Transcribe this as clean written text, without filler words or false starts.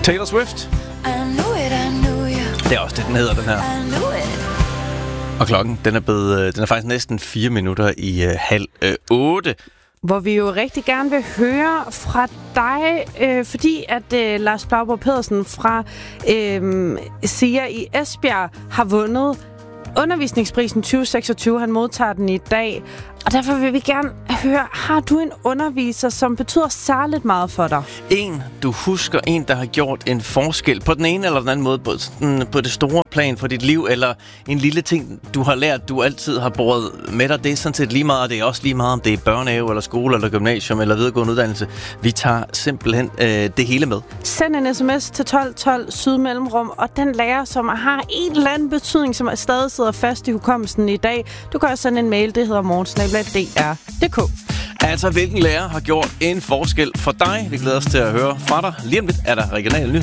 Taylor Swift. Det er også det, den hedder, den her. Og klokken, den er faktisk næsten 4 minutter i 7:30. Hvor vi jo rigtig gerne vil høre fra dig, fordi at Lars Blauborg Pedersen fra SIA i Esbjerg har vundet undervisningsprisen 2026. Han modtager den i dag. Og derfor vil vi gerne høre, har du en underviser, som betyder særligt meget for dig? En, du husker, en, der har gjort en forskel på den ene eller den anden måde, på det store plan for dit liv, eller en lille ting, du har lært, du altid har båret med dig. Det er sådan set lige meget, og det er også lige meget, om det er børnehave, eller skole, eller gymnasium, eller videregående uddannelse. Vi tager simpelthen det hele med. Send en sms til 1212 Sydmellemrum, og den lærer, som har en eller anden betydning, som stadig sidder fast i hukommelsen i dag. Du kan også sende en mail, det hedder morgensnabel@dr.dk. Altså, hvilken lærer har gjort en forskel for dig? Vi glæder os til at høre fra dig. Lige om lidt er der regionale nyheder.